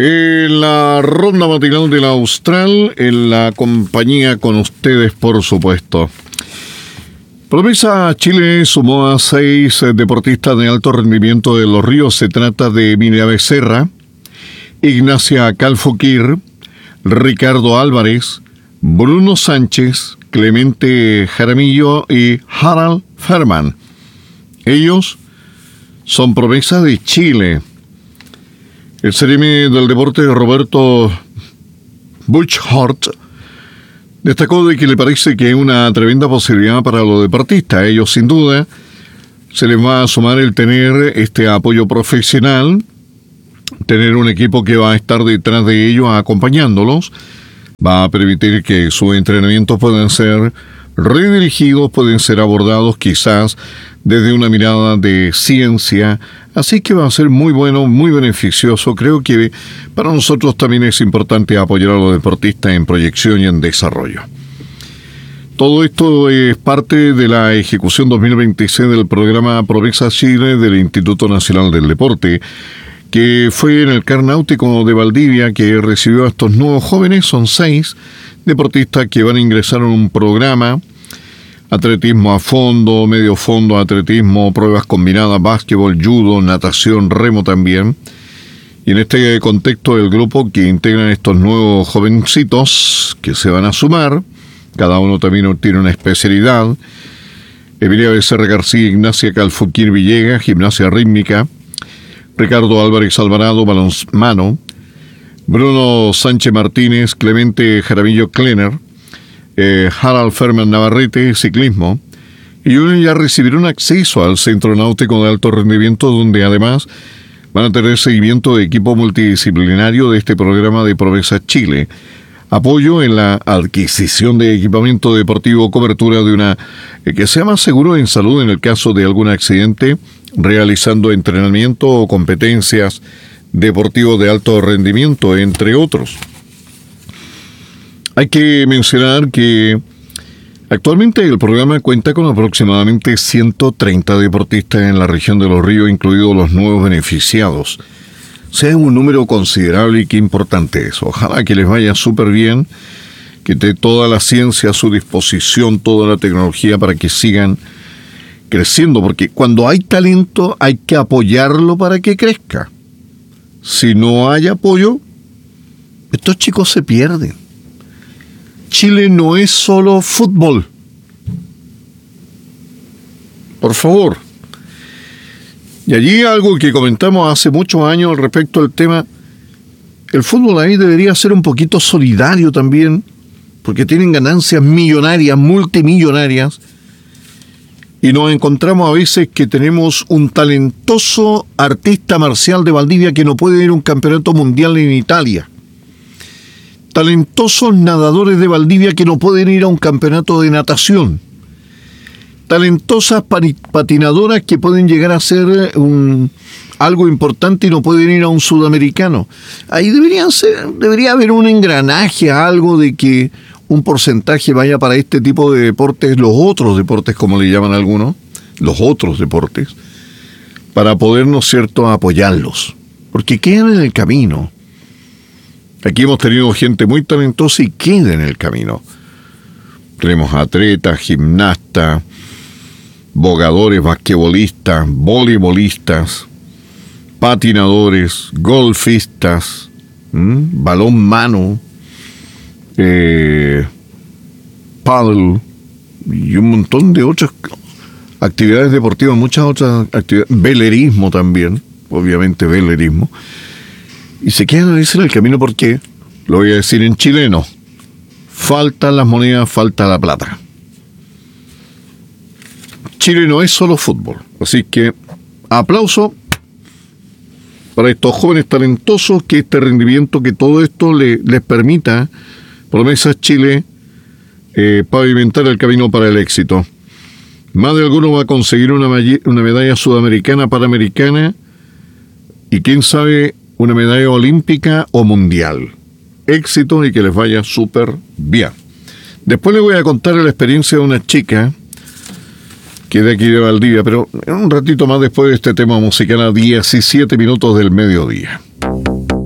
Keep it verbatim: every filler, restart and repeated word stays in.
En la ronda matinal de la Austral, en la compañía con ustedes, por supuesto. Promesa Chile sumó a seis deportistas de alto rendimiento de Los Ríos. Se trata de Emilia Becerra, Ignacia Calfuquir, Ricardo Álvarez, Bruno Sánchez, Clemente Jaramillo y Harald Ferman. Ellos son promesas de Chile. El C R M del deporte, Roberto Burchard, destacó de que le parece que hay una tremenda posibilidad para los deportistas. A ellos, sin duda, se les va a sumar el tener este apoyo profesional, tener un equipo que va a estar detrás de ellos acompañándolos, va a permitir que sus entrenamientos puedan ser redirigidos, pueden ser abordados quizás desde una mirada de ciencia, así que va a ser muy bueno, muy beneficioso. Creo que para nosotros también es importante apoyar a los deportistas en proyección y en desarrollo. Todo esto es parte de la ejecución dos mil veintiséis del programa Promesa Chile del Instituto Nacional del Deporte, que fue en el C A R Náutico de Valdivia, que recibió a estos nuevos jóvenes. Son seis deportistas que van a ingresar en un programa: atletismo a fondo, medio fondo, atletismo, pruebas combinadas, básquetbol, judo, natación, remo también. Y en este contexto, el grupo que integran estos nuevos jovencitos que se van a sumar, cada uno también tiene una especialidad: Emilia Becerra García, Ignacia Calfuquir Villegas, gimnasia rítmica; Ricardo Álvarez Alvarado, balonmano; Bruno Sánchez Martínez, Clemente Jaramillo Kleiner; Eh, Harald Ferman Navarrete, ciclismo. Y ellos ya recibieron acceso al Centro Náutico de Alto Rendimiento, donde además van a tener seguimiento de equipo multidisciplinario de este programa de Promesa Chile, apoyo en la adquisición de equipamiento deportivo, cobertura de una eh, que sea más seguro en salud en el caso de algún accidente, realizando entrenamiento o competencias deportivos de alto rendimiento, entre otros. Hay que mencionar que actualmente el programa cuenta con aproximadamente ciento treinta deportistas en la región de Los Ríos, incluidos los nuevos beneficiados. O sea, es un número considerable y qué importante es. Ojalá que les vaya súper bien, que esté toda la ciencia a su disposición, toda la tecnología para que sigan creciendo, porque cuando hay talento hay que apoyarlo para que crezca. Si no hay apoyo, estos chicos se pierden. Chile no es solo fútbol. Por favor. Y allí algo que comentamos hace muchos años respecto al tema, el fútbol ahí debería ser un poquito solidario también, porque tienen ganancias millonarias, multimillonarias, y nos encontramos a veces que tenemos un talentoso artista marcial de Valdivia que no puede ir a un campeonato mundial en Italia. Talentosos nadadores de Valdivia que no pueden ir a un campeonato de natación. Talentosas patinadoras que pueden llegar a ser un, algo importante y no pueden ir a un sudamericano. Ahí deberían ser, debería haber un engranaje, algo de que un porcentaje vaya para este tipo de deportes, los otros deportes, como le llaman algunos, los otros deportes, para poder, ¿no es cierto?, apoyarlos. Porque quedan en el camino. Aquí hemos tenido gente muy talentosa y queda en el camino. Tenemos atletas, gimnastas, bogadores, basquetbolistas, voleibolistas, patinadores, golfistas, ¿m? balón mano, eh, paddle y un montón de otras actividades deportivas, muchas otras actividades, velerismo también, obviamente velerismo. Y se quedan a veces en el camino porque, lo voy a decir en chileno, faltan las monedas, falta la plata. Chile no es solo fútbol. Así que, aplauso para estos jóvenes talentosos, que este rendimiento, que todo esto le, les permita, Promesas Chile, eh, pavimentar el camino para el éxito. Más de alguno va a conseguir una, una medalla sudamericana, panamericana, y quién sabe, una medalla olímpica o mundial. Éxito y que les vaya súper bien. Después les voy a contar la experiencia de una chica que es de aquí de Valdivia, pero en un ratito más después de este tema musical a diecisiete minutos del mediodía.